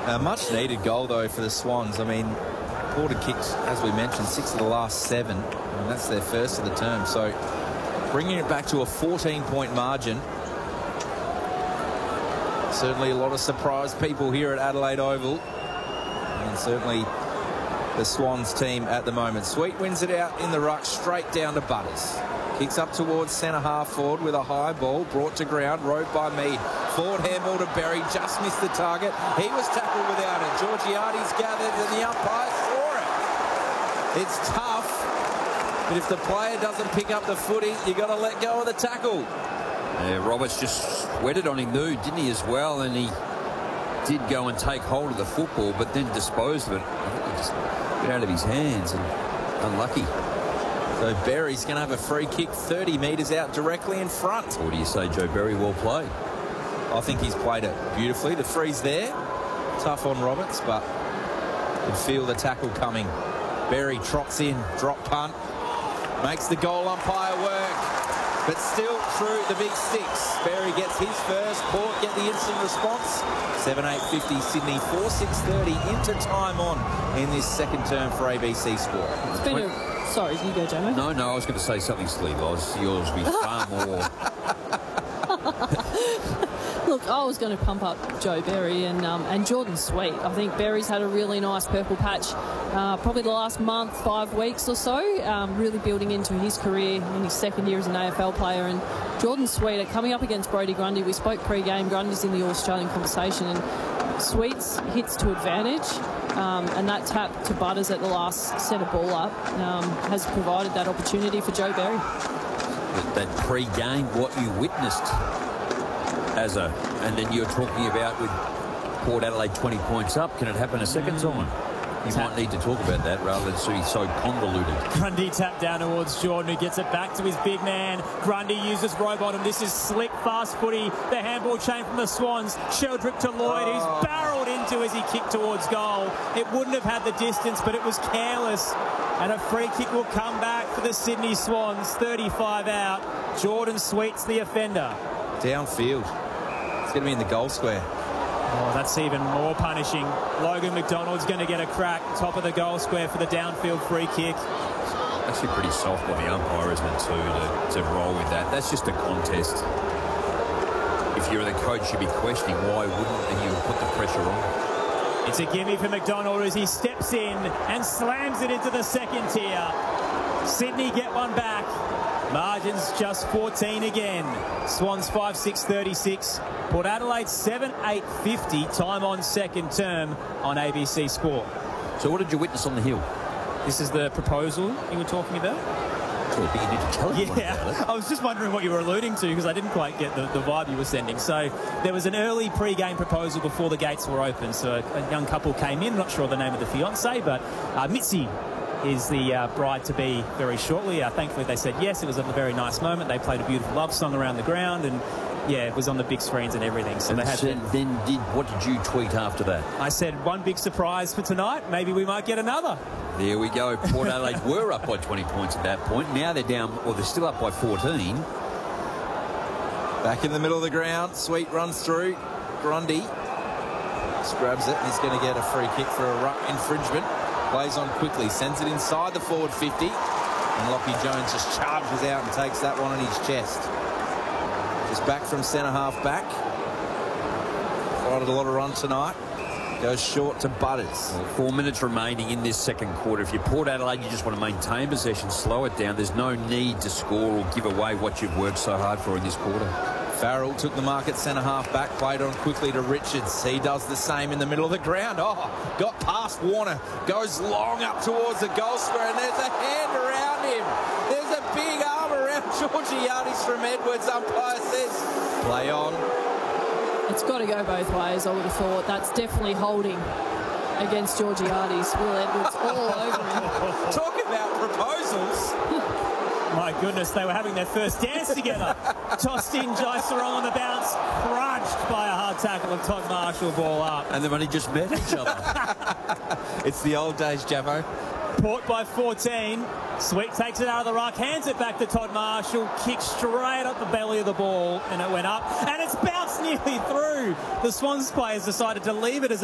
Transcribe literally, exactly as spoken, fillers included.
A much-needed goal, though, for the Swans. I mean, Porter kicked, as we mentioned, six of the last seven, and that's their first of the term. So bringing it back to a fourteen-point margin. Certainly a lot of surprised people here at Adelaide Oval, and certainly the Swans team at the moment. Sweet wins it out in the ruck, straight down to Butters. Kicks up towards centre half forward with a high ball brought to ground, rowed by Mead. Forward handball to Berry, just missed the target. He was tackled without it. Georgiades gathered and the umpire saw it. It's tough, but if the player doesn't pick up the footy, you got to let go of the tackle. Yeah, Roberts just sweated on him, too, didn't he, as well? And he did go and take hold of the football, but then disposed of it. I think he just got out of his hands and unlucky. So Berry's going to have a free kick thirty metres out directly in front. What do you say, Joe Berry? Well played. I think he's played it beautifully. The free's there. Tough on Roberts, but you can feel the tackle coming. Berry trots in, drop punt. Makes the goal umpire work. But still through the big six. Berry gets his first. Port get the instant response. seven eight fifty Sydney, four six thirty into time on in this second term for A B C Sport. It's been a... Sorry, you go, Jamie. No, no, I was going to say something silly, Loz. Yours will be far more... Look, I was going to pump up Joe Berry and um, and Jordan Sweet. I think Berry's had a really nice purple patch uh, probably the last month, five weeks or so, um, really building into his career in his second year as an A F L player. And Jordan Sweet are coming up against Brodie Grundy. We spoke pre-game. Grundy's in the All-Australian conversation, and Sweet's hits to advantage. Um, and that tap to Butters at the last set of ball up um, has provided that opportunity for Joe Berry. That pre-game, what you witnessed as a, and then you're talking about with Port Adelaide twenty points up, can it happen a second time? You tap. Might need to talk about that rather than be so convoluted. Grundy tapped down towards Jordan, who gets it back to his big man. Grundy uses Rowbottom. This is slick, fast footy. The handball chain from the Swans. Sheldrick to Lloyd, who's oh. barreled into as he kicked towards goal. It wouldn't have had the distance, but it was careless. And a free kick will come back for the Sydney Swans. thirty-five out. Jordan Sweet's the offender. Downfield. It's going to be in the goal square. Oh, that's even more punishing. Logan McDonald's going to get a crack. Top of the goal square for the downfield free kick. Actually pretty soft by the umpire, isn't it, too, to, to roll with that. That's just a contest. If you're the coach, you'd be questioning why wouldn't you put the pressure on. It's a gimme for McDonald as he steps in and slams it into the second tier. Sydney get one back. Margins just fourteen again. Swans five six thirty-six. Port Adelaide seven eight fifty. Time on second term on A B C Sport. So what did you witness on the hill? This is the proposal you were talking about? Well, but you need to tell everyone yeah, about it. I was just wondering what you were alluding to because I didn't quite get the, the vibe you were sending. So there was an early pre-game proposal before the gates were open. So a, a young couple came in, not sure the name of the fiancé, but uh, Mitzi is the uh, bride-to-be very shortly. Uh, thankfully, they said yes. It was a very nice moment. They played a beautiful love song around the ground, and yeah, it was on the big screens and everything. So and they had said, to... then did what did you tweet after that? I said one big surprise for tonight. Maybe we might get another. There we go. Port Adelaide were up by twenty points at that point. Now they're down, or they're still up by fourteen. Back in the middle of the ground. Sweet runs through. Grundy just grabs it, and he's going to get a free kick for a ruck infringement. Plays on quickly, sends it inside the forward fifty, and Lockie Jones just charges out and takes that one on his chest. Just back from centre half back. Provided a lot of run tonight. Goes short to Butters. Well, four minutes remaining in this second quarter. If you're Port Adelaide, you just want to maintain possession, slow it down. There's no need to score or give away what you've worked so hard for in this quarter. Farrell took the mark at centre half back, played on quickly to Richards. He does the same in the middle of the ground. Oh, got past Warner, goes long up towards the goal square, and there's a hand around him. There's a big arm around Georgiades from Edwards. Umpire says, play on. It's got to go both ways, I would have thought. That's definitely holding against Georgiades. Will Edwards all over him. Talk about proposals. My goodness, they were having their first dance together. Tossed in, Jai Sarong on the bounce, crunched by a hard tackle of Todd Marshall, ball up. And they've only just met each other. It's the old days, Jamo. Port by fourteen. Sweet takes it out of the ruck, hands it back to Todd Marshall, kicks straight up the belly of the ball, and it went up, and it's bounced nearly through. The Swans players decided to leave it as a